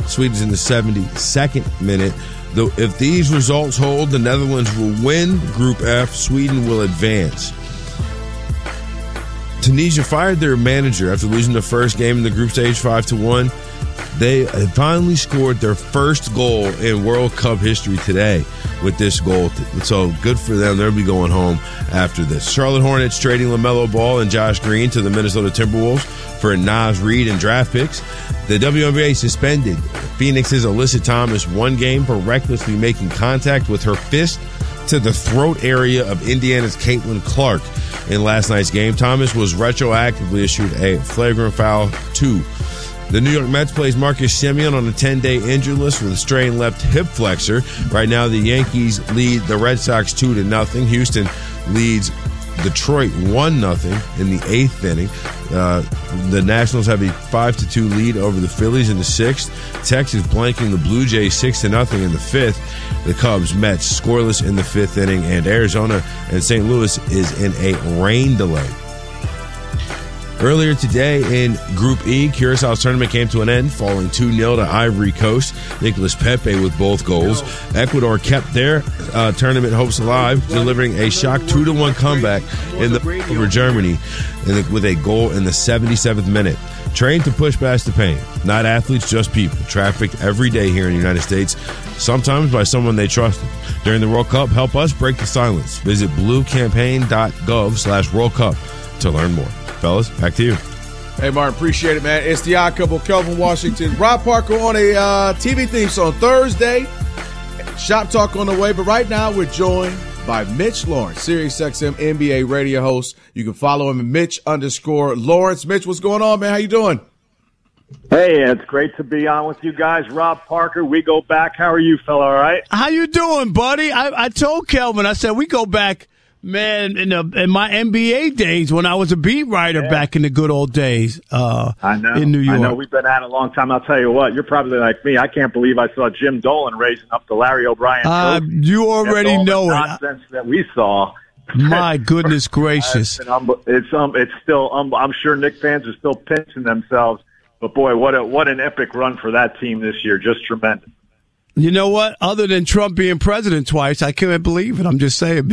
Sweden's in the 72nd minute. Though if these results hold, the Netherlands will win Group F. Sweden will advance. Tunisia fired their manager after losing the first game in the group stage 5-1. They finally scored their first goal in World Cup history today with this goal. So good for them. They'll be going home after this. Charlotte Hornets trading LaMelo Ball and Josh Green to the Minnesota Timberwolves for Naz Reid and draft picks. The WNBA suspended Phoenix's Alyssa Thomas 1 game for recklessly making contact with her fist to the throat area of Indiana's Caitlin Clark in last night's game. Thomas was retroactively issued a flagrant foul 2. The New York Mets plays Marcus Semien on a 10-day injured list with a strained left hip flexor. Right now, the Yankees lead the Red Sox 2-0. Houston leads Detroit 1-0 in the 8th inning. The Nationals have a 5-2 lead over the Phillies in the 6th. Texas blanking the Blue Jays 6-0 in the 5th. The Cubs, Mets scoreless in the 5th inning, and Arizona and St. Louis is in a rain delay. Earlier today in Group E, Curaçao's tournament came to an end, falling 2-0 to Ivory Coast. Nicolas Pepe with both goals. Ecuador kept their tournament hopes alive, delivering a shock 2-1 comeback over Germany with a goal in the 77th minute. Trained to push past the pain. Not athletes, just people. Trafficked every day here in the United States, sometimes by someone they trusted. During the World Cup, help us break the silence. Visit bluecampaign.gov/World Cup to learn more. Fellas, back to you. Hey, Martin, appreciate it, man. It's the Odd Couple, Kelvin Washington. Rob Parker on a TV theme song Thursday. Shop Talk on the way, but right now we're joined by Mitch Lawrence, SiriusXM NBA radio host. You can follow him at Mitch_Lawrence. Mitch, what's going on, man? How you doing? Hey, it's great to be on with you guys. Rob Parker, we go back. How are you, fella, all right? How you doing, buddy? I told Kelvin, I said we go back, man, in my NBA days when I was a beat writer back in the good old days I know. In New York. I know. We've been at it a long time. I'll tell you what, you're probably like me. I can't believe I saw Jim Dolan raising up the Larry O'Brien trophy. You already know it. Nonsense that we saw. My goodness gracious. It's still I'm sure Knicks fans are still pinching themselves. But, boy, what an epic run for that team this year. Just tremendous. You know what? Other than Trump being president twice, I can't believe it. I'm just saying.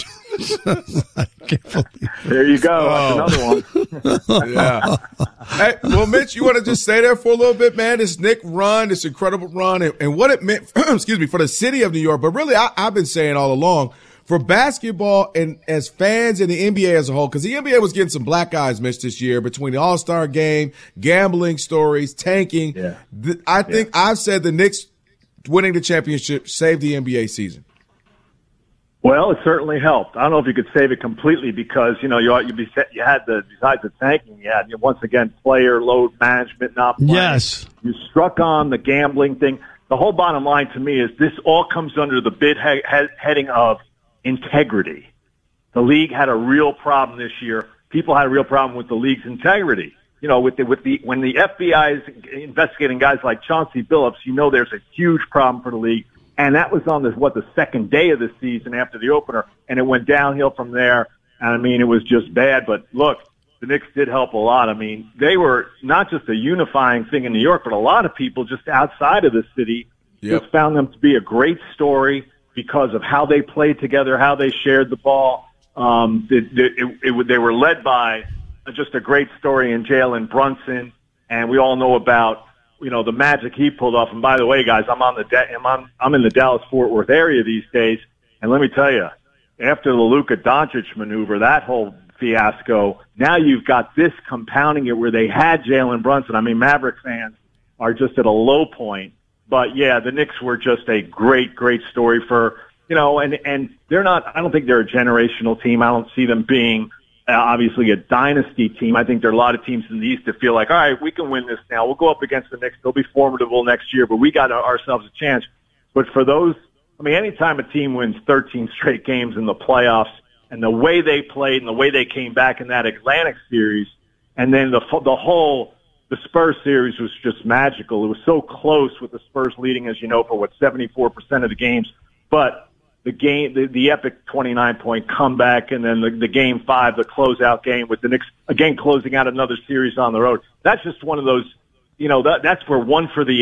I can't believe it. There you go. That's another one. Yeah. Hey, well, Mitch, you want to just stay there for a little bit, man? This Knick run, this incredible run, and what it meant, excuse me, for the city of New York. But really, I've been saying all along, for basketball and as fans and the NBA as a whole, because the NBA was getting some black eyes, Mitch, this year between the All-Star game, gambling stories, tanking. Yeah. I think I've said the Knicks winning the championship saved the NBA season. Well, it certainly helped. I don't know if you could save it completely because, you had besides the tanking, you had, once again, player load management not playing. Yes. You struck on the gambling thing. The whole bottom line to me is this all comes under the big heading of integrity. The league had a real problem this year. People had a real problem with the league's integrity. You know, when the FBI is investigating guys like Chauncey Billups, there's a huge problem for the league. And that was on the second day of the season after the opener, and it went downhill from there. And I mean, it was just bad. But look, the Knicks did help a lot. I mean, they were not just a unifying thing in New York, but a lot of people just outside of the city just found them to be a great story because of how they played together, how they shared the ball. They were led by just a great story in Jalen Brunson, and we all know about the magic he pulled off. And by the way, guys, I'm in the Dallas-Fort Worth area these days, and let me tell you, after the Luka Doncic maneuver, that whole fiasco, now you've got this compounding it where they had Jalen Brunson. I mean, Maverick fans are just at a low point. But yeah, the Knicks were just a great, great story for, and they're not, I don't think they're a generational team. I don't see them being obviously a dynasty team. I think there are a lot of teams in the East that feel like, all right, we can win this now. We'll go up against the Knicks. They'll be formidable next year, but we got ourselves a chance. But for those, anytime a team wins 13 straight games in the playoffs and the way they played and the way they came back in that Atlantic series, and then the Spurs series was just magical. It was so close with the Spurs leading, as you know, for 74% of the games. But the epic 29-point comeback, and then the Game 5, the closeout game with the Knicks again closing out another series on the road. That's just one of those, that's where one for the